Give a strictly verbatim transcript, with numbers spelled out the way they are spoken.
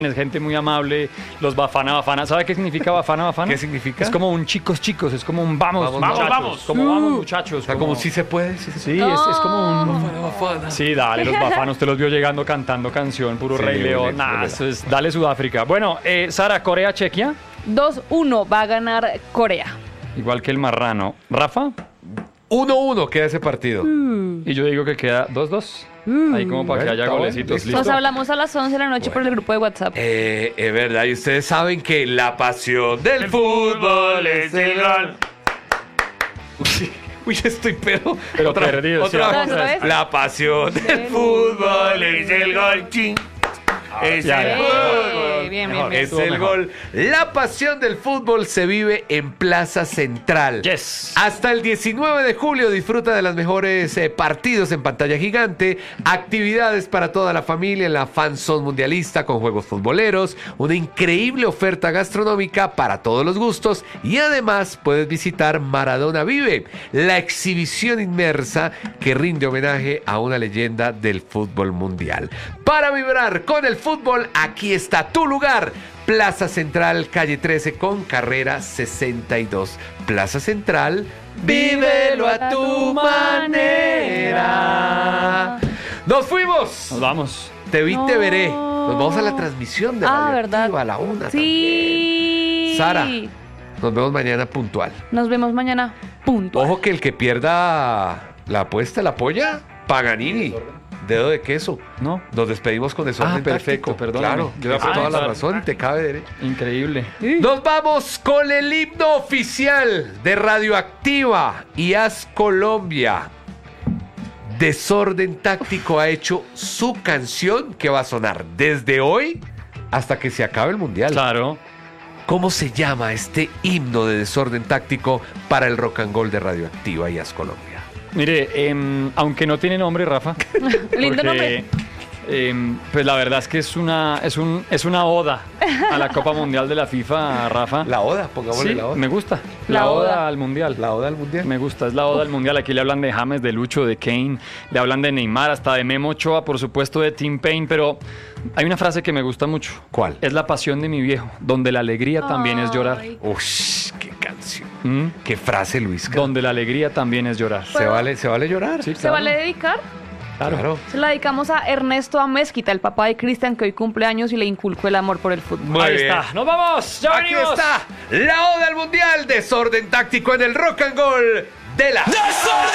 Es gente muy amable, los Bafana Bafana. ¿Sabe qué significa Bafana Bafana? ¿Qué significa? Es como un chicos chicos, es como un vamos, Vamos, muchachos. vamos, vamos. Como Uh. vamos muchachos. O sea, como si se puede. Sí, se Sí, es, es como un... Bafana, Bafana. Sí, dale, los Bafanos, usted los vio llegando cantando canción, puro Sí, Rey León. muy Nah, bien. eso es, dale Sudáfrica. Bueno, eh, Sara, Corea, Chequia, dos uno va a ganar Corea. igual que el marrano. Rafa, uno uno queda ese partido. y yo digo que queda dos dos. Ahí como para que Bueno, haya está bueno, golecitos. listo. ¿Listo? Nos hablamos a las once de la noche por el grupo de WhatsApp. Eh, es verdad, y ustedes saben que la pasión del fútbol es el gol. Uy, uy, estoy pero. Pero perdido, sí, otra, vamos otra vez. La pasión del fútbol es el gol. Chin. Es ya, el ya. gol. Eh, bien, bien, Mejor. bien. Es Estuvo el mejor. gol. La pasión del fútbol se vive en Plaza Central. Yes. Hasta el diecinueve de julio disfruta de los mejores eh, partidos en pantalla gigante, actividades para toda la familia en la Fan Zone mundialista con juegos futboleros, una increíble oferta gastronómica para todos los gustos y además puedes visitar Maradona Vive, la exhibición inmersa que rinde homenaje a una leyenda del fútbol mundial. Para vibrar con el fútbol, aquí está tu lugar. Plaza Central, calle trece con carrera sesenta y dos. Plaza Central, vívelo a tu manera. ¡Nos fuimos! Nos vamos. Te vi, te No. veré. Nos vamos a la transmisión de Ah, Radio ¿verdad? Activa a la una Sí. también. Sara, nos vemos mañana puntual. Nos vemos mañana. Punto. Ojo que el que pierda la apuesta, la polla, Paganini. Dedo de queso. ¿No? Nos despedimos con eso. Ah, perfecto, perdóname. Claro, Yo iba a tienes toda la preguntar. razón y te cabe derecho. Increíble. Nos vamos con el himno oficial de Radioactiva y Haz Colombia. Desorden Táctico ha hecho su canción que va a sonar desde hoy hasta que se acabe el mundial. Claro. ¿Cómo se llama este himno de Desorden Táctico para el rock and roll de Radioactiva y Haz Colombia? Mire, em, aunque no tiene nombre, Rafa. Lindo porque, nombre. em, pues la verdad es que es una, es un, es una oda a la Copa Mundial de la FIFA, Rafa. La oda, pongámosle Sí, la oda. me gusta. La, La oda, oda. al Mundial. La oda al mundial. Me gusta, es la oda al Mundial. Aquí le hablan de James, de Lucho, de Kane, le hablan de Neymar, hasta de Memo Ochoa, por supuesto, de Tim Payne, pero hay una frase que me gusta mucho. ¿Cuál? Es la pasión de mi viejo, donde la alegría también es llorar. Ay. Ush, qué canción. ¿Mm? Qué frase, Luis. Donde la alegría también es llorar. ¿Se vale, ¿Se vale llorar? Sí, ¿Se claro. vale dedicar? Claro. Se la dedicamos a Ernesto Amezquita, el papá de Cristian, que hoy cumple años y le inculcó el amor por el fútbol. Muy Ahí bien. está. ¡Nos vamos! ¡Ya Aquí venimos! está la oda al mundial, desorden táctico en el rock and roll de la